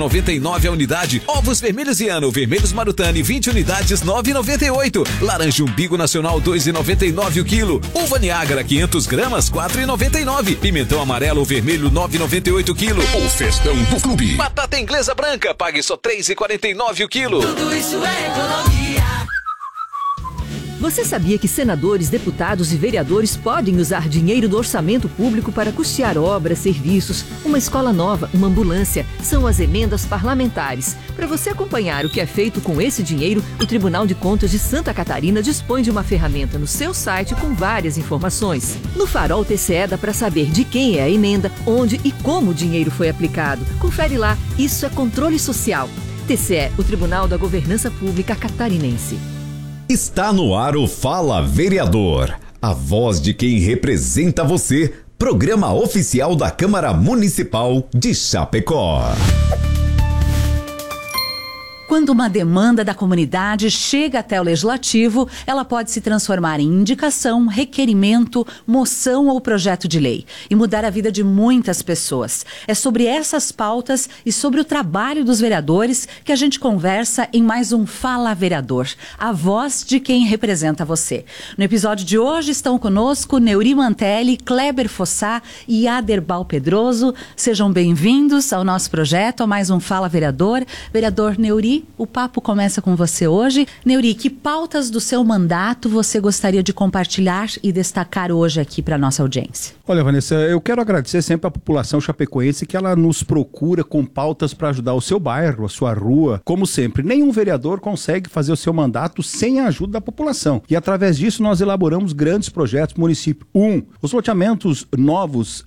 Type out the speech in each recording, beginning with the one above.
99 a unidade. Ovos vermelhos Iano, vermelhos Marutani, 20 unidades, 9,98. Laranja Umbigo Nacional, 2,99 o quilo. Uva Niágara, 500 gramas, 4,99. Pimentão amarelo ou vermelho, 9,98 o quilo. O festão do clube. Batata inglesa branca, pague só 3,49 o quilo. Tudo isso é economia. Você sabia que senadores, deputados e vereadores podem usar dinheiro do orçamento público para custear obras, serviços, uma escola nova, uma ambulância? São as emendas parlamentares. Para você acompanhar o que é feito com esse dinheiro, o Tribunal de Contas de Santa Catarina dispõe de uma ferramenta no seu site com várias informações. No Farol TCE dá para saber de quem é a emenda, onde e como o dinheiro foi aplicado. Confere lá, isso é controle social. TCE, o Tribunal da Governança Pública Catarinense. Está no ar o Fala Vereador, a voz de quem representa você, programa oficial da Câmara Municipal de Chapecó. Quando uma demanda da comunidade chega até o Legislativo, ela pode se transformar em indicação, requerimento, moção ou projeto de lei e mudar a vida de muitas pessoas. É sobre essas pautas e sobre o trabalho dos vereadores que a gente conversa em mais um Fala Vereador, a voz de quem representa você. No episódio de hoje estão conosco Neuri Mantelli, Kleber Fossá e Aderbal Pedroso. Sejam bem-vindos ao nosso projeto, a mais um Fala Vereador. Vereador Neuri, o papo começa com você hoje. Neuri, que pautas do seu mandato você gostaria de compartilhar e destacar hoje aqui para a nossa audiência? Olha, Vanessa, eu quero agradecer sempre à população chapecoense que ela nos procura com pautas para ajudar o seu bairro, a sua rua. Como sempre, nenhum vereador consegue fazer o seu mandato sem a ajuda da população. E através disso nós elaboramos grandes projetos no município. Os loteamentos novos,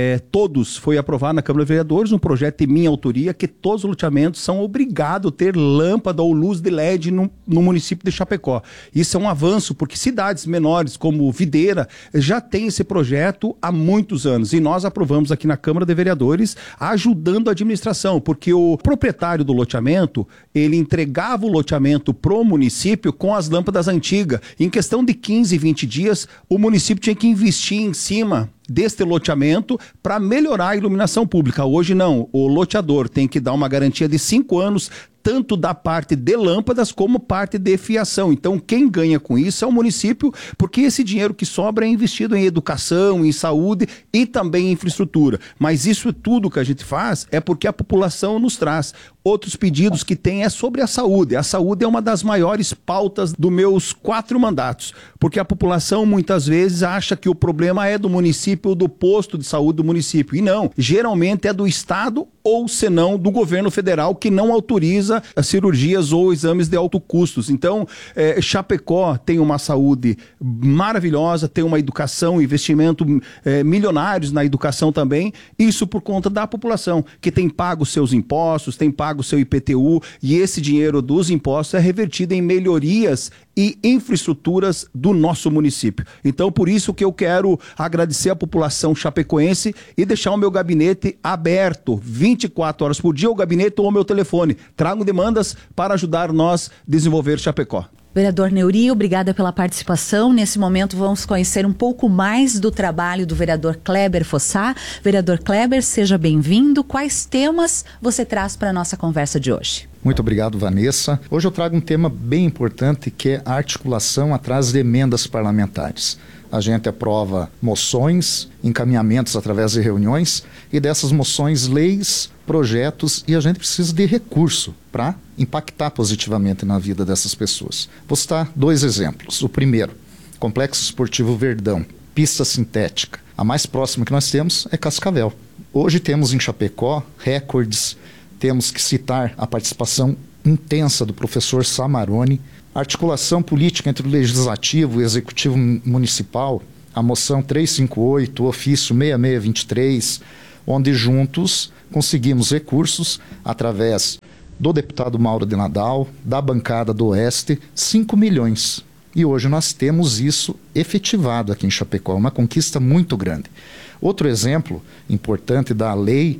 todos foi aprovado na Câmara de Vereadores, um projeto de minha autoria, que todos os loteamentos são obrigados a ter lâmpada ou luz de LED no município de Chapecó. Isso é um avanço, porque cidades menores como Videira já tem esse projeto há muitos anos e nós aprovamos aqui na Câmara de Vereadores, ajudando a administração, porque o proprietário do loteamento, ele entregava o loteamento pro município com as lâmpadas antigas. Em questão de 15, 20 dias, o município tinha que investir em cima deste loteamento para melhorar a iluminação pública. Hoje não, o loteador tem que dar uma garantia de 5 anos, tanto da parte de lâmpadas como parte de fiação. Então quem ganha com isso é o município, porque esse dinheiro que sobra é investido em educação, em saúde e também em infraestrutura. Mas isso tudo que a gente faz é porque a população nos traz. Outros pedidos que tem é sobre a saúde. A saúde é uma das maiores pautas dos meus 4 mandatos, porque a população muitas vezes acha que o problema é do município, do posto de saúde do município. E não, geralmente é do Estado ou senão do governo federal que não autoriza as cirurgias ou exames de alto custos. Então, Chapecó tem uma saúde maravilhosa, tem uma educação, investimento milionários na educação também, isso por conta da população, que tem pago seus impostos, tem pago o seu IPTU, e esse dinheiro dos impostos é revertido em melhorias e infraestruturas do nosso município. Então, por isso que eu quero agradecer a população chapecoense e deixar o meu gabinete aberto 24 horas por dia, o gabinete ou o meu telefone. Trago demandas para ajudar nós a desenvolver Chapecó. Vereador Neuri, obrigada pela participação. Nesse momento vamos conhecer um pouco mais do trabalho do vereador Kleber Fossá. Vereador Kleber, seja bem-vindo. Quais temas você traz para a nossa conversa de hoje? Muito obrigado, Vanessa. Hoje eu trago um tema bem importante, que é a articulação atrás de emendas parlamentares. A gente aprova moções, encaminhamentos através de reuniões, e dessas moções, leis, projetos, e a gente precisa de recurso para impactar positivamente na vida dessas pessoas. Vou citar 2 exemplos. O primeiro, Complexo Esportivo Verdão, pista sintética. A mais próxima que nós temos é Cascavel. Hoje temos em Chapecó recordes, temos que citar a participação intensa do professor Samarone, articulação política entre o Legislativo e o Executivo Municipal, a moção 358, o ofício 6623, onde juntos conseguimos recursos através do deputado Mauro de Nadal, da bancada do Oeste, 5 milhões. E hoje nós temos isso efetivado aqui em Chapecó, uma conquista muito grande. Outro exemplo importante da Lei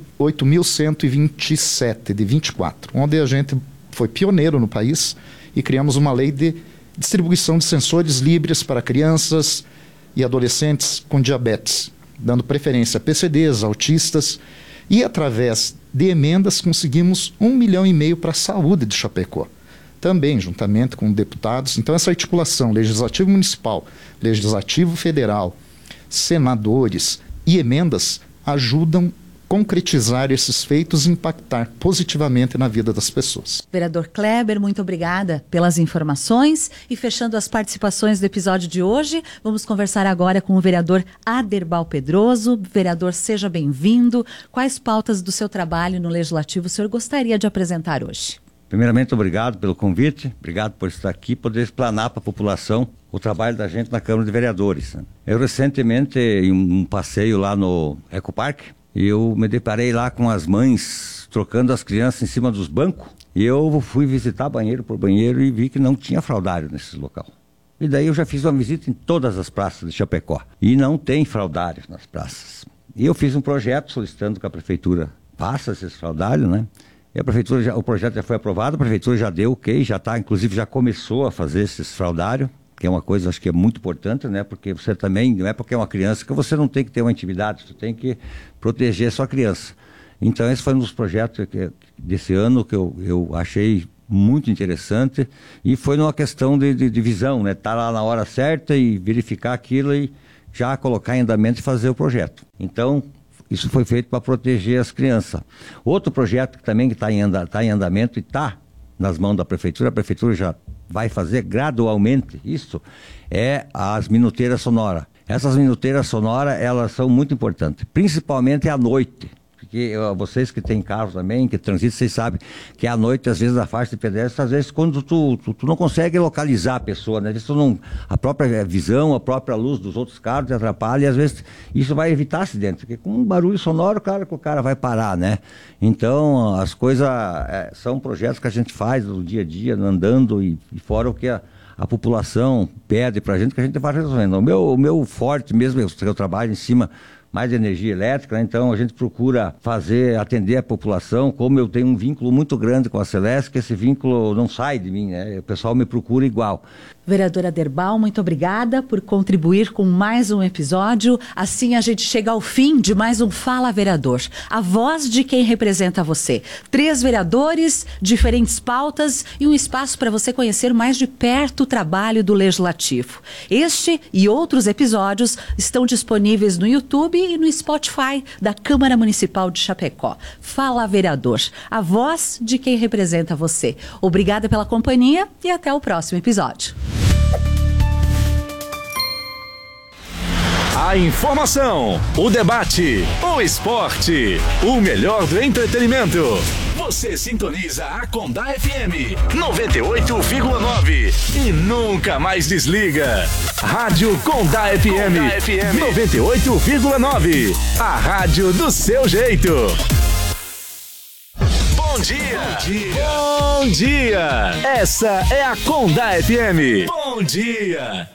8.127, de 24, onde a gente foi pioneiro no país e criamos uma lei de distribuição de sensores livres para crianças e adolescentes com diabetes, dando preferência a PCDs, autistas, e através de emendas, conseguimos 1,5 milhão para a saúde de Chapecó. Também, juntamente com deputados. Então, essa articulação legislativo municipal, legislativo federal, senadores e emendas ajudam a concretizar esses feitos e impactar positivamente na vida das pessoas. Vereador Kleber, muito obrigada pelas informações. E fechando as participações do episódio de hoje, vamos conversar agora com o vereador Aderbal Pedroso. Vereador, seja bem-vindo. Quais pautas do seu trabalho no Legislativo o senhor gostaria de apresentar hoje? Primeiramente, obrigado pelo convite, obrigado por estar aqui e poder explanar para a população o trabalho da gente na Câmara de Vereadores. Eu recentemente, em um passeio lá no Ecopark, eu me deparei lá com as mães trocando as crianças em cima dos bancos, e eu fui visitar banheiro por banheiro e vi que não tinha fraldário nesse local. E daí eu já fiz uma visita em todas as praças de Chapecó, e não tem fraldário nas praças. E eu fiz um projeto solicitando que a prefeitura faça esses fraldários, né? E a prefeitura, o projeto já foi aprovado, a prefeitura já deu ok, já está, inclusive já começou a fazer esses fraldários, que é uma coisa, acho que é muito importante, né? Porque você também, não é porque é uma criança que você não tem que ter uma intimidade, você tem que proteger a sua criança. Então, esse foi um dos projetos desse ano que eu achei muito interessante, e foi numa questão de visão, né? Estar lá na hora certa e verificar aquilo e já colocar em andamento e fazer o projeto. Então, isso foi feito para proteger as crianças. Outro projeto que também está em andamento e está nas mãos da prefeitura, a prefeitura já vai fazer gradualmente isso, é as minuteiras sonoras. Essas minuteiras sonoras, elas são muito importantes, principalmente à noite. Porque vocês que têm carro também, que transitam, vocês sabem que à noite, às vezes, na faixa de pedestre, às vezes, quando tu não consegue localizar a pessoa, né? Às vezes, a própria visão, a própria luz dos outros carros te atrapalha, e às vezes isso vai evitar acidente, porque com um barulho sonoro, claro que o cara vai parar, né? Então, as coisas são projetos que a gente faz no dia a dia, andando, e fora o que a população pede pra gente, que a gente vai resolvendo. O meu forte mesmo, eu trabalho em cima mais de energia elétrica, né? Então a gente procura atender a população. Como eu tenho um vínculo muito grande com a Celesc, que esse vínculo não sai de mim, né? O pessoal me procura igual. Vereadora Aderbal, muito obrigada por contribuir com mais um episódio. Assim a gente chega ao fim de mais um Fala Vereador, a voz de quem representa você. 3 vereadores, diferentes pautas e um espaço para você conhecer mais de perto o trabalho do Legislativo. Este e outros episódios estão disponíveis no YouTube e no Spotify da Câmara Municipal de Chapecó. Fala Vereador, a voz de quem representa você. Obrigada pela companhia e até o próximo episódio. A informação, o debate, o esporte, o melhor do entretenimento. Você sintoniza a Condá FM 98,9 e nunca mais desliga. Rádio Condá FM 98,9. A rádio do seu jeito. Bom dia. Bom dia. Essa é a Condá FM. Bom dia.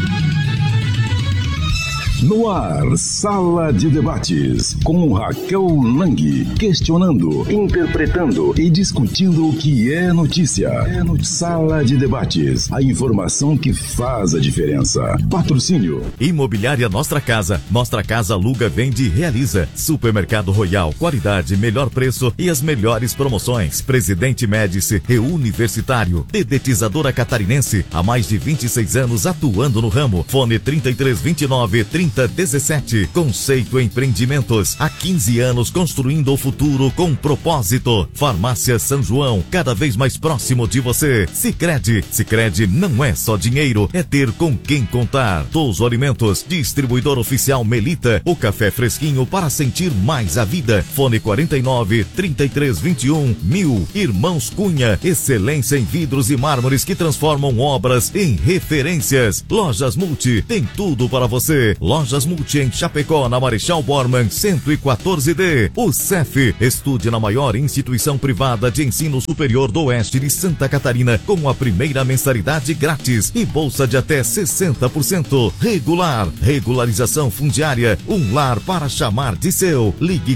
No ar, Sala de Debates, com Raquel Lang, questionando, interpretando e discutindo o que é notícia. Sala de Debates, a informação que faz a diferença. Patrocínio. Imobiliária Nostra Casa. Nostra Casa aluga, vende e realiza. Supermercado Royal, qualidade, melhor preço e as melhores promoções. Presidente Médici, Reuniversitário. Dedetizadora Catarinense, há mais de 26 anos atuando no ramo. Fone 3329-3017. Conceito Empreendimentos, há 15 anos construindo o futuro com propósito. Farmácia São João, cada vez mais próximo de você. Sicredi não é só dinheiro, é ter com quem contar. Touso Alimentos, distribuidor oficial Melita, o café fresquinho para sentir mais a vida. Fone 49-3321-1000. Irmãos Cunha, excelência em vidros e mármores que transformam obras em referências. Lojas Multi, tem tudo para você. Lojas Multi em Chapecó, na Marechal Bormann 114D. O CEF, estude na maior instituição privada de ensino superior do oeste de Santa Catarina, com a primeira mensalidade grátis e bolsa de até 60%. Regular, regularização fundiária, um lar para chamar de seu. Ligue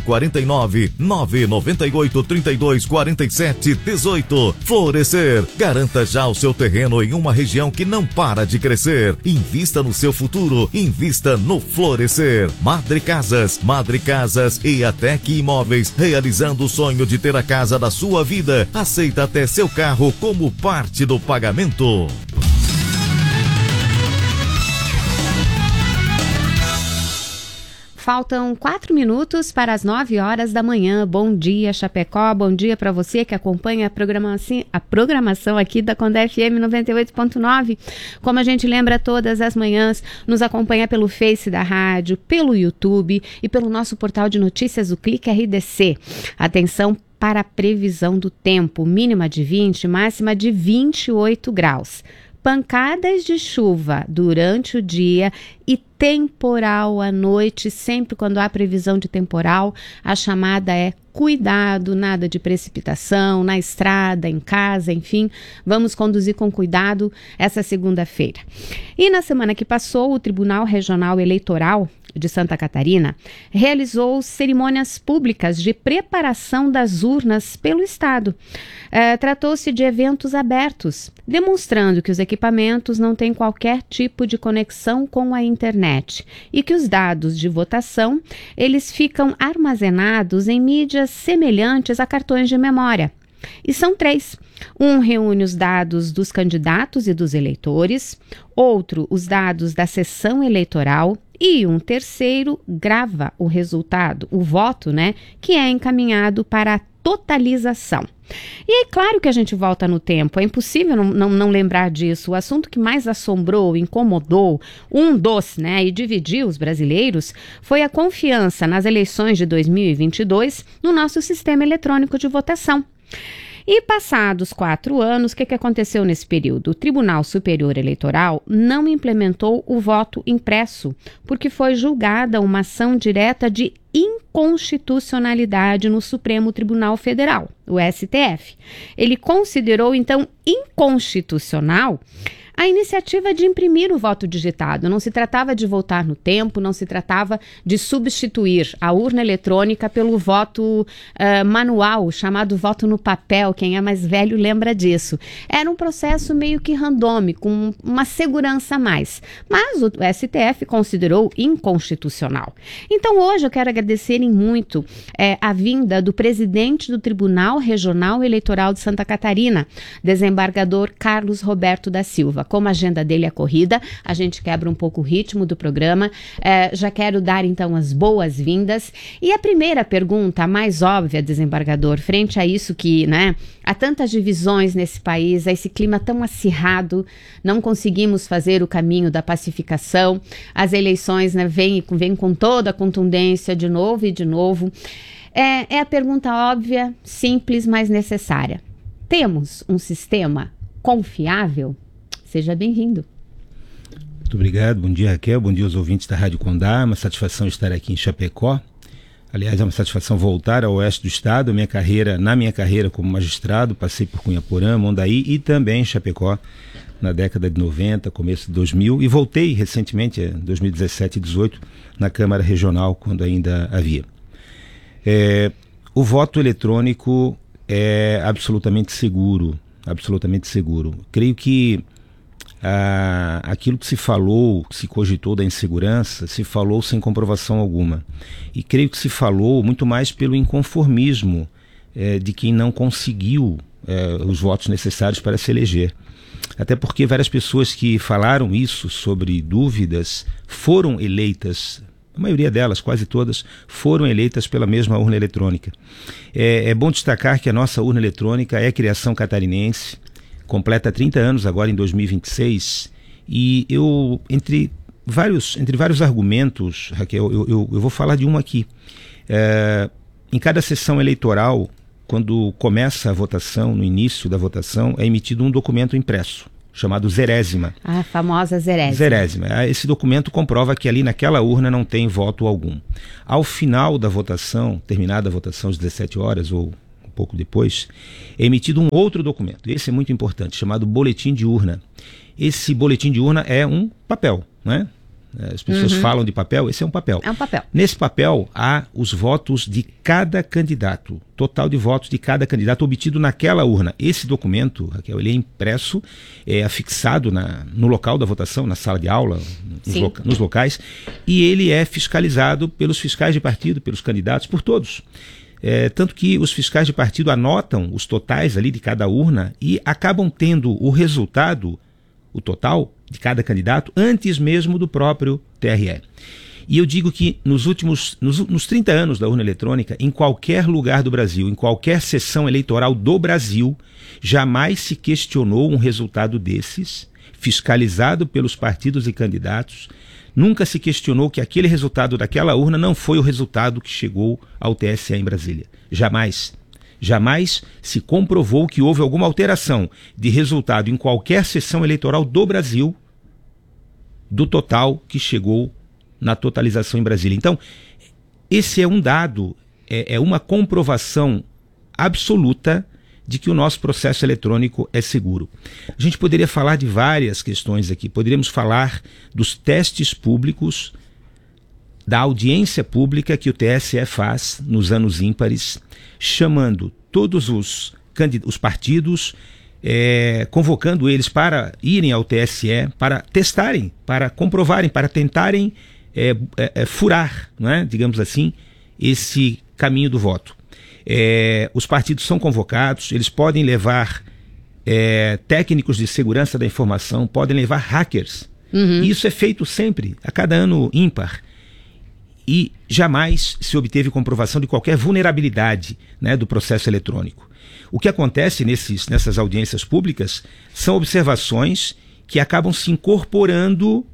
49-998-32-47-18. Florescer, garanta já o seu terreno em uma região que não para de crescer. Invista no seu futuro, invista no no Florescer. Madre Casas e Atec Imóveis, realizando o sonho de ter a casa da sua vida. Aceita até seu carro como parte do pagamento. Faltam 4 minutos para as 9 horas da manhã. Bom dia, Chapecó. Bom dia para você que acompanha a programação aqui da Condé FM 98.9. Como a gente lembra todas as manhãs, nos acompanha pelo Face da rádio, pelo YouTube e pelo nosso portal de notícias, o Clique RDC. Atenção para a previsão do tempo. Mínima de 20, máxima de 28 graus. Pancadas de chuva durante o dia e temporal à noite. Sempre quando há previsão de temporal, a chamada é cuidado, nada de precipitação na estrada, em casa, enfim, vamos conduzir com cuidado essa segunda-feira. E na semana que passou, o Tribunal Regional Eleitoral de Santa Catarina realizou cerimônias públicas de preparação das urnas pelo Estado. Tratou-se de eventos abertos, demonstrando que os equipamentos não têm qualquer tipo de conexão com a internet e que os dados de votação, eles ficam armazenados em mídias semelhantes a cartões de memória. E são 3. Um reúne os dados dos candidatos e dos eleitores, outro os dados da sessão eleitoral e um terceiro grava o resultado, o voto, que é encaminhado para a totalização. E é claro que a gente volta no tempo, é impossível não lembrar disso. O assunto que mais assombrou, incomodou, e dividiu os brasileiros foi a confiança nas eleições de 2022 no nosso sistema eletrônico de votação. E passados 4 anos, o que aconteceu nesse período? O Tribunal Superior Eleitoral não implementou o voto impresso, porque foi julgada uma ação direta de inconstitucionalidade no Supremo Tribunal Federal, o STF. Ele considerou, então, inconstitucional a iniciativa de imprimir o voto digitado. Não se tratava de voltar no tempo, não se tratava de substituir a urna eletrônica pelo voto manual, chamado voto no papel. Quem é mais velho lembra disso. Era um processo meio que randômico, com uma segurança a mais. Mas o STF considerou inconstitucional. Então hoje eu quero agradecer muito a vinda do presidente do Tribunal Regional Eleitoral de Santa Catarina, desembargador Carlos Roberto da Silva. Como a agenda dele é corrida, a gente quebra um pouco o ritmo do programa. Já quero dar, então, as boas-vindas. E a primeira pergunta, a mais óbvia, desembargador, frente a isso que, há tantas divisões nesse país, a esse clima tão acirrado, não conseguimos fazer o caminho da pacificação, as eleições vêm com toda a contundência de novo e de novo. É a pergunta óbvia, simples, mas necessária. Temos um sistema confiável? Seja bem-vindo. Muito obrigado, bom dia, Raquel, bom dia aos ouvintes da Rádio Condá, é uma satisfação estar aqui em Chapecó. Aliás, é uma satisfação voltar ao oeste do estado. Na minha carreira como magistrado, passei por Cunhaporã, Mondaí e também em Chapecó na década de 90, começo de 2000, e voltei recentemente, em 2017 e 2018, na Câmara Regional, quando ainda havia. O voto eletrônico é absolutamente seguro, absolutamente seguro. Creio que aquilo que se falou, que se cogitou da insegurança, se falou sem comprovação alguma. E creio que se falou muito mais pelo inconformismo de quem não conseguiu os votos necessários para se eleger. Até porque várias pessoas que falaram isso sobre dúvidas foram eleitas, a maioria delas, quase todas, foram eleitas pela mesma urna eletrônica. É bom destacar que a nossa urna eletrônica é criação catarinense, completa 30 anos agora em 2026, e eu, entre vários argumentos, Raquel, eu vou falar de um aqui. Em cada sessão eleitoral, quando começa a votação, no início da votação, é emitido um documento impresso, chamado zerésima. A famosa zerésima. Zerésima. Esse documento comprova que ali naquela urna não tem voto algum. Ao final da votação, terminada a votação às 17 horas ou pouco depois, é emitido um outro documento. Esse é muito importante, chamado boletim de urna. Esse boletim de urna é um papel, As pessoas falam de papel, esse é um papel. É um papel. Nesse papel há os votos de cada candidato, total de votos de cada candidato obtido naquela urna. Esse documento, Raquel, ele é impresso, é afixado no local da votação, na sala de aula, nos locais, e ele é fiscalizado pelos fiscais de partido, pelos candidatos, por todos. Tanto que os fiscais de partido anotam os totais ali de cada urna e acabam tendo o resultado, o total de cada candidato, antes mesmo do próprio TRE. E eu digo que nos 30 anos da urna eletrônica, em qualquer lugar do Brasil, em qualquer sessão eleitoral do Brasil, jamais se questionou um resultado desses, fiscalizado pelos partidos e candidatos. Nunca se questionou que aquele resultado daquela urna não foi o resultado que chegou ao TSE em Brasília. Jamais. Jamais se comprovou que houve alguma alteração de resultado em qualquer sessão eleitoral do Brasil do total que chegou na totalização em Brasília. Então, esse é um dado, é uma comprovação absoluta de que o nosso processo eletrônico é seguro. A gente poderia falar de várias questões aqui. Poderíamos falar dos testes públicos, da audiência pública que o TSE faz nos anos ímpares, chamando todos os partidos, convocando eles para irem ao TSE, para testarem, para comprovarem, para tentarem furar, né, digamos assim, esse caminho do voto. Os partidos são convocados, eles podem levar técnicos de segurança da informação, podem levar hackers. E isso é feito sempre, a cada ano ímpar. E jamais se obteve comprovação de qualquer vulnerabilidade, né, do processo eletrônico. O que acontece nessas audiências públicas são observações que acabam se incorporando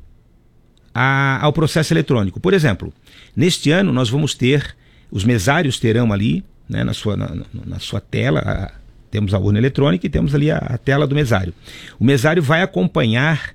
ao processo eletrônico. Por exemplo, neste ano nós vamos ter, os mesários terão ali, né, na sua tela, temos a urna eletrônica e temos ali a tela do mesário. O mesário vai acompanhar,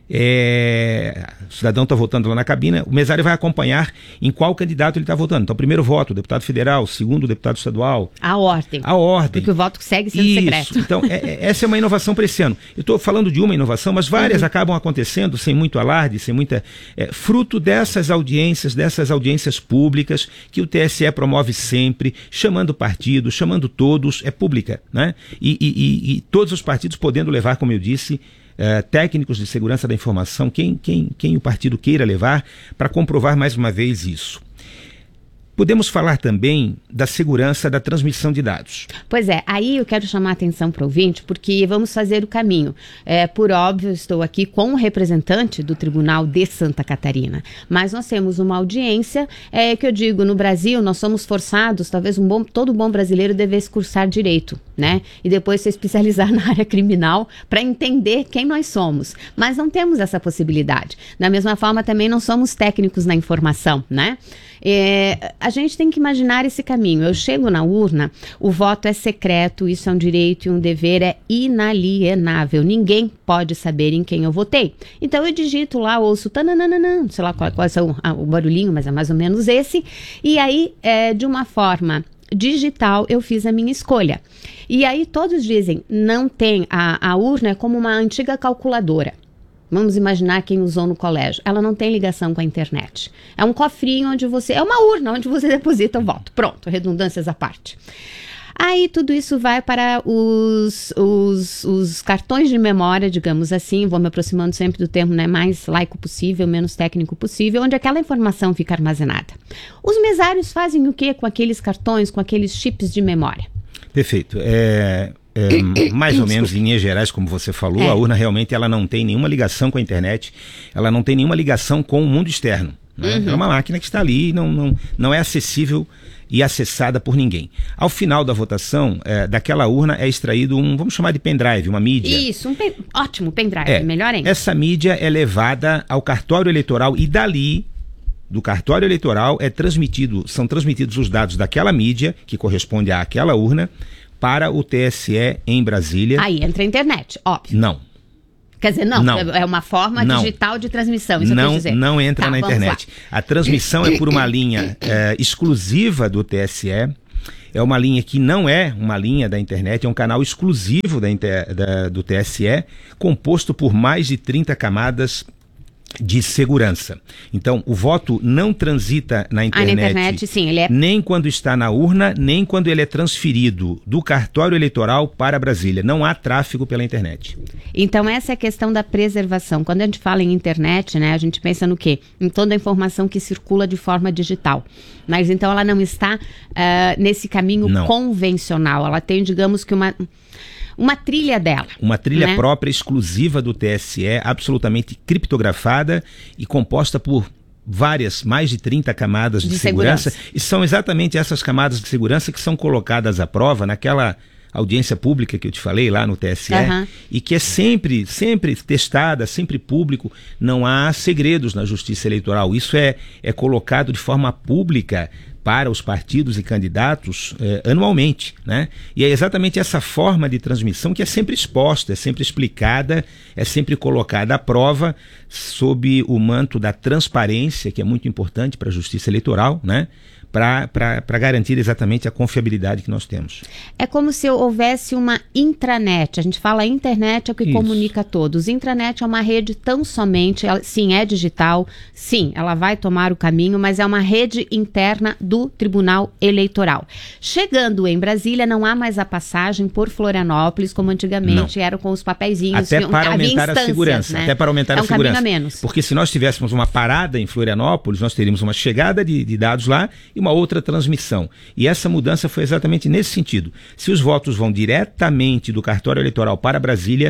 o cidadão está votando lá na cabine, o mesário vai acompanhar em qual candidato ele está votando. Então, primeiro voto, deputado federal, segundo, deputado estadual. A ordem. Porque o voto segue sendo secreto. Então, essa é uma inovação para esse ano. Eu estou falando de uma inovação, mas várias acabam acontecendo sem muito alarde, sem muita... fruto dessas audiências públicas que o TSE promove sempre, chamando partidos, chamando todos, é pública, né? E todos os partidos podendo levar, como eu disse, técnicos de segurança da informação, quem o partido queira levar, para comprovar mais uma vez isso. Podemos falar também da segurança da transmissão de dados. Pois é, aí eu quero chamar a atenção para o ouvinte, porque vamos fazer o caminho. Por óbvio, estou aqui com o representante do Tribunal de Santa Catarina, mas nós temos uma audiência que eu digo, no Brasil nós somos forçados, talvez todo bom brasileiro devesse cursar direito, né? E depois se especializar na área criminal para entender quem nós somos. Mas não temos essa possibilidade. Da mesma forma, também não somos técnicos na informação, né? A gente tem que imaginar esse caminho. Eu chego na urna, o voto é secreto, isso é um direito e um dever, é inalienável. Ninguém pode saber em quem eu votei. Então eu digito lá, ouço tananana, sei lá qual é o barulhinho, mas é mais ou menos esse. E aí, de uma forma digital, eu fiz a minha escolha. E aí todos dizem, não tem, a urna é como uma antiga calculadora. Vamos imaginar quem usou no colégio. Ela não tem ligação com a internet. É um cofrinho onde é uma urna onde você deposita o voto. Pronto, redundâncias à parte. Aí tudo isso vai para os cartões de memória, digamos assim, vou me aproximando sempre do termo, né, mais laico possível, menos técnico possível, onde aquela informação fica armazenada. Os mesários fazem o que com aqueles cartões, com aqueles chips de memória? Perfeito. Mais ou menos em linhas gerais, como você falou, a urna realmente ela não tem nenhuma ligação com a internet, ela não tem nenhuma ligação com o mundo externo, né? É uma máquina que está ali, não é acessível e acessada por ninguém. Ao final da votação, daquela urna é extraído vamos chamar de pendrive, uma mídia. Isso, ótimo pendrive, melhor ainda. Essa mídia é levada ao cartório eleitoral e dali, do cartório eleitoral, são transmitidos os dados daquela mídia, que corresponde àquela urna, para o TSE em Brasília. Aí entra a internet, óbvio. Não. Quer dizer, não. É uma forma digital de transmissão, isso eu quis dizer. Não entra na internet. A transmissão é por uma linha exclusiva do TSE, é uma linha que não é uma linha da internet, é um canal exclusivo do TSE, composto por mais de 30 camadas de segurança. Então, o voto não transita na internet, sim, ele é... nem quando está na urna, nem quando ele é transferido do cartório eleitoral para Brasília. Não há tráfego pela internet. Então, essa é a questão da preservação. Quando a gente fala em internet, né, a gente pensa no quê? Em toda a informação que circula de forma digital. Mas, então, ela não está nesse caminho convencional. Ela tem, digamos que uma trilha dela. Uma trilha própria, exclusiva do TSE, absolutamente criptografada e composta por mais de 30 camadas de segurança. E são exatamente essas camadas de segurança que são colocadas à prova naquela audiência pública que eu te falei lá no TSE, e que é sempre testada, sempre público. Não há segredos na Justiça Eleitoral. Isso é colocado de forma pública para os partidos e candidatos anualmente, né? E é exatamente essa forma de transmissão que é sempre exposta, é sempre explicada, é sempre colocada à prova sob o manto da transparência, que é muito importante para a Justiça Eleitoral, né? Para garantir exatamente a confiabilidade que nós temos. É como se houvesse uma intranet. A gente fala internet é o que comunica a todos. Intranet é uma rede tão somente, sim, é digital, sim, ela vai tomar o caminho, mas é uma rede interna do Tribunal Eleitoral. Chegando em Brasília, não há mais a passagem por Florianópolis, como antigamente era com os papeizinhos. Até para aumentar a segurança. Né? Até para aumentar a segurança. É um caminho a menos. Porque se nós tivéssemos uma parada em Florianópolis, nós teríamos uma chegada de dados lá e uma outra transmissão. E essa mudança foi exatamente nesse sentido. Se os votos vão diretamente do cartório eleitoral para Brasília,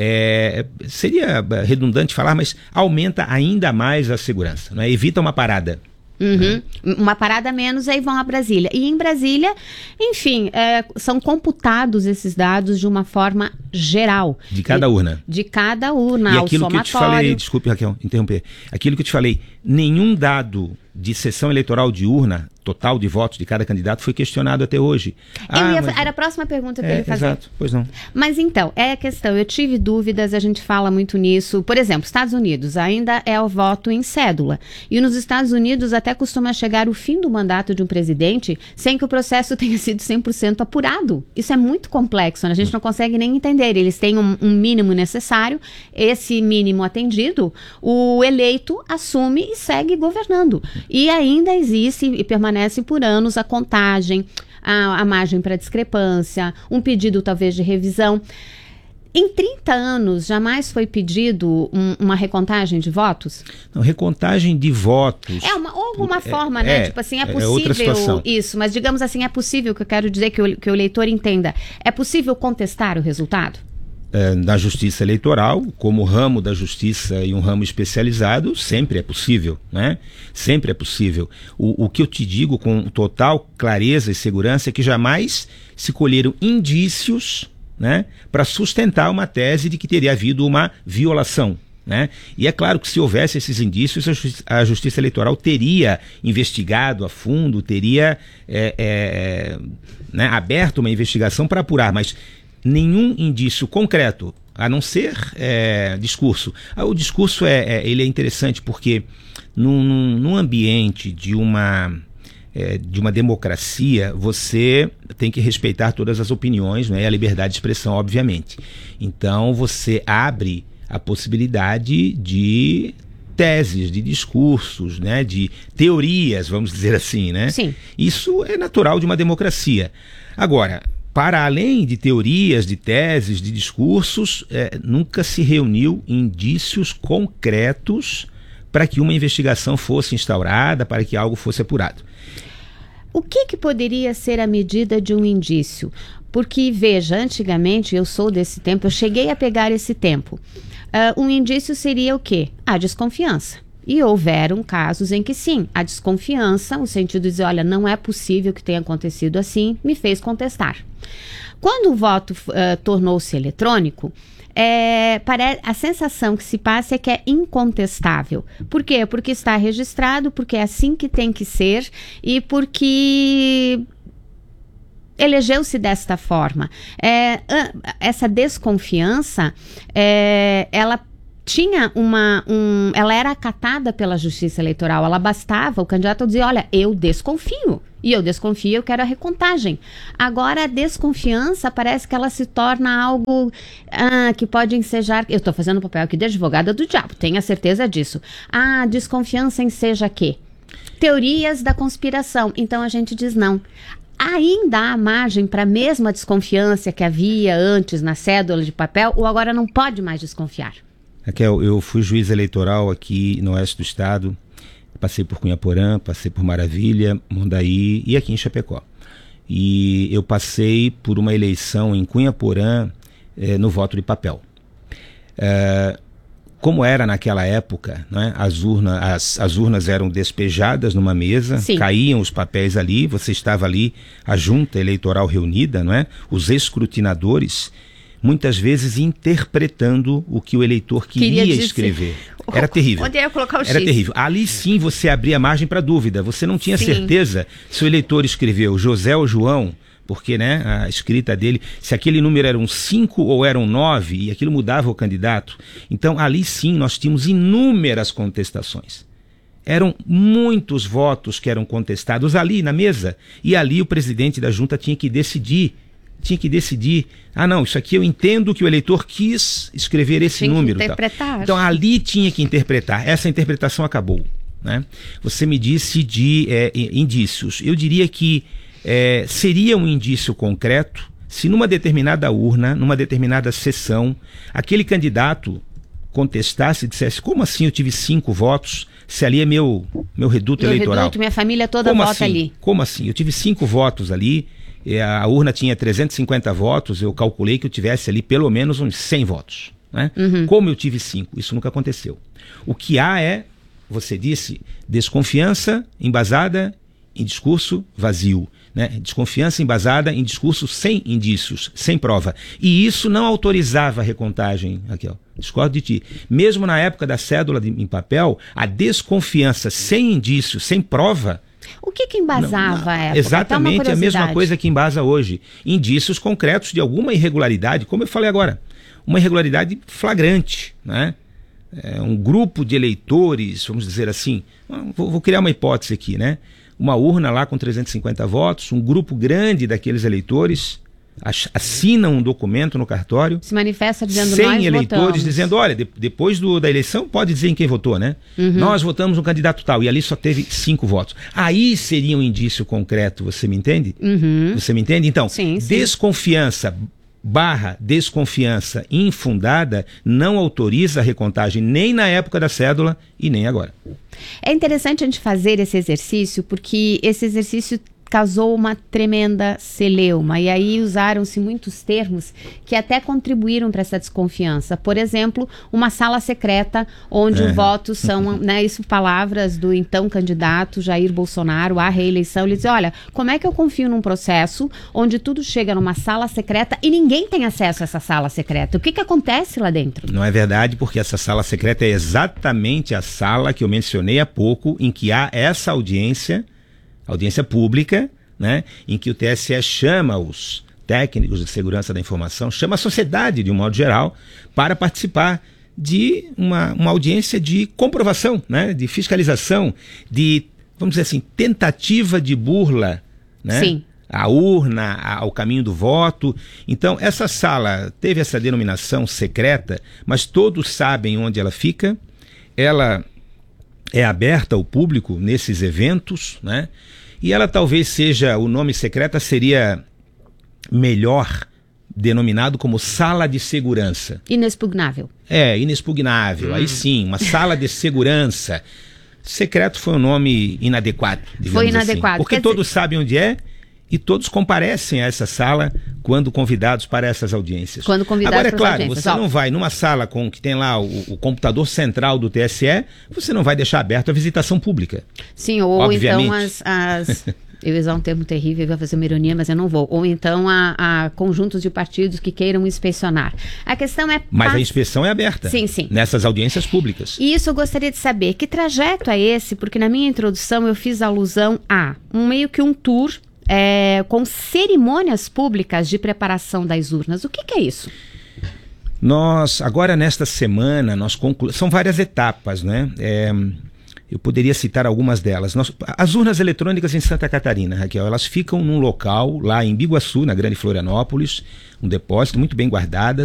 seria redundante falar, mas aumenta ainda mais a segurança, né? Evita uma parada. Uma parada menos, aí vão a Brasília. E em Brasília, enfim, são computados esses dados de uma forma geral. De cada urna. De cada urna, e ao aquilo somatório. Que eu te falei, desculpe, Raquel, interromper. Aquilo que eu te falei, nenhum dado de sessão eleitoral de urna, total de votos de cada candidato, foi questionado até hoje. Era a próxima pergunta que eu ia fazer. Exato, pois não. Mas então, é a questão, eu tive dúvidas, a gente fala muito nisso. Por exemplo, Estados Unidos ainda é o voto em cédula. E nos Estados Unidos até costuma chegar o fim do mandato de um presidente sem que o processo tenha sido 100% apurado. Isso é muito complexo, né? A gente não consegue nem entender. Eles têm um mínimo necessário, esse mínimo atendido, o eleito assume e segue governando. E ainda existe e permanece por anos a contagem, a margem para discrepância, um pedido talvez de revisão. Em 30 anos, jamais foi pedido uma recontagem de votos? Não, recontagem de votos... alguma forma, né? Tipo assim, é possível isso, mas digamos assim, é possível, que eu quero dizer que o eleitor entenda, é possível contestar o resultado? Na Justiça Eleitoral, como ramo da Justiça e um ramo especializado, sempre é possível, né? Sempre é possível. O que eu te digo com total clareza e segurança é que jamais se colheram indícios, né, para sustentar uma tese de que teria havido uma violação, né? E é claro que se houvesse esses indícios, a Justiça Eleitoral teria investigado a fundo, teria aberto uma investigação para apurar, mas nenhum indício concreto, a não ser discurso. O discurso ele é interessante porque num ambiente de uma democracia, você tem que respeitar todas as opiniões, né, e a liberdade de expressão, obviamente. Então você abre a possibilidade de teses, de discursos, né, de teorias, vamos dizer assim, né? Sim. Isso é natural de uma democracia. Agora, para além de teorias, de teses, de discursos, nunca se reuniu indícios concretos para que uma investigação fosse instaurada, para que algo fosse apurado. O que poderia ser a medida de um indício? Porque, veja, antigamente, eu sou desse tempo, eu cheguei a pegar esse tempo. Um indício seria o quê? A desconfiança. E houveram casos em que sim, a desconfiança, no sentido de dizer, olha, não é possível que tenha acontecido assim, me fez contestar. Quando o voto tornou-se eletrônico, a sensação que se passa é que é incontestável. Por quê? Porque está registrado, porque é assim que tem que ser e porque elegeu-se desta forma. Essa desconfiança, ela tinha ela era acatada pela Justiça Eleitoral, ela bastava o candidato dizer, olha, eu desconfio, eu quero a recontagem. Agora a desconfiança parece que ela se torna algo que pode ensejar, eu estou fazendo o papel aqui de advogada do diabo, tenha certeza disso. A desconfiança enseja quê? Teorias da conspiração. Então a gente diz não. Ainda há margem para a mesma desconfiança que havia antes na cédula de papel, ou agora não pode mais desconfiar? Raquel, eu fui juiz eleitoral aqui no oeste do estado, passei por Cunhaporã, passei por Maravilha, Mondaí e aqui em Chapecó. E eu passei por uma eleição em Cunhaporã no voto de papel. Como era naquela época, né, as urnas eram despejadas numa mesa, Sim. caíam os papéis ali, você estava ali, a junta eleitoral reunida, não é? Os escrutinadores, muitas vezes interpretando o que o eleitor queria escrever. Era terrível. Onde ia colocar o X? Era terrível. Ali sim você abria margem para dúvida, você não tinha certeza se o eleitor escreveu José ou João, porque né, a escrita dele, se aquele número era um 5 ou era um 9, e aquilo mudava o candidato. Então, ali sim, nós tínhamos inúmeras contestações. Eram muitos votos que eram contestados ali na mesa, e ali o presidente da junta tinha que decidir. Não, isso aqui eu entendo que o eleitor quis escrever esse número. Interpretar. Então, ali tinha que interpretar. Essa interpretação acabou. Né? Você me disse de indícios. Eu diria que seria um indício concreto se numa determinada urna, numa determinada sessão, aquele candidato contestasse e dissesse, como assim eu tive 5 votos, se ali é meu reduto eleitoral? Minha família toda vota assim? ali. Como assim? Eu tive 5 votos ali, a urna tinha 350 votos, eu calculei que eu tivesse ali pelo menos uns 100 votos. Né? Uhum. Como eu tive 5? Isso nunca aconteceu. O que há é, você disse, desconfiança embasada em discurso vazio. Né? Desconfiança embasada em discurso sem indícios, sem prova. E isso não autorizava a recontagem, Raquel. Discordo de ti. Mesmo na época da cédula em papel, a desconfiança sem indício, sem prova... O que embasava a época? Exatamente a mesma coisa que embasa hoje. Indícios concretos de alguma irregularidade, como eu falei agora. Uma irregularidade flagrante, né? Um grupo de eleitores, vamos dizer assim, vou criar uma hipótese aqui, né? Uma urna lá com 350 votos, um grupo grande daqueles eleitores assinam um documento no cartório, se manifesta dizendo 100 eleitores dizendo, olha, depois da eleição pode dizer em quem votou, né? Uhum. Nós votamos um candidato tal, e ali só teve 5 votos. Aí seria um indício concreto, você me entende? Uhum. Você me entende? Então, sim. Desconfiança /desconfiança infundada não autoriza a recontagem nem na época da cédula e nem agora. É interessante a gente fazer esse exercício, porque esse exercício causou uma tremenda celeuma, e aí usaram-se muitos termos que até contribuíram para essa desconfiança. Por exemplo, uma sala secreta onde os votos são, né, isso palavras do então candidato Jair Bolsonaro à reeleição. Ele diz, olha, como é que eu confio num processo onde tudo chega numa sala secreta e ninguém tem acesso a essa sala secreta? O que acontece lá dentro? Não é verdade, porque essa sala secreta é exatamente a sala que eu mencionei há pouco, em que há essa audiência pública, né, em que o TSE chama os técnicos de segurança da informação, chama a sociedade de um modo geral para participar de uma audiência de comprovação, né, de fiscalização, de, vamos dizer assim, tentativa de burla, né? Sim. A urna, ao caminho do voto. Então, essa sala teve essa denominação secreta, mas todos sabem onde ela fica. Ela é aberta ao público nesses eventos, né? E ela talvez seja, o nome secreta seria melhor denominado como sala de segurança. Inexpugnável. Inexpugnável. Aí sim, uma sala de segurança. Secreto foi um nome inadequado, digamos foi inadequado. Assim, porque todos sabem onde é e todos comparecem a essa sala quando convidados para essas audiências. Agora, é claro, você não vai numa sala que tem lá o computador central do TSE, você não vai deixar aberto a visitação pública. Sim, ou obviamente. Então eu ia usar um termo terrível, eu ia fazer uma ironia, mas eu não vou. Ou então a conjuntos de partidos que queiram inspecionar. A questão é... Mas a inspeção é aberta. Sim, sim. Nessas audiências públicas. E isso eu gostaria de saber. Que trajeto é esse? Porque na minha introdução eu fiz alusão a meio que um tour com cerimônias públicas de preparação das urnas. O que é isso? Nós, agora nesta semana, são várias etapas, né? Eu poderia citar algumas delas. As urnas eletrônicas em Santa Catarina, Raquel, elas ficam num local lá em Biguaçu, na Grande Florianópolis, um depósito muito bem guardadas.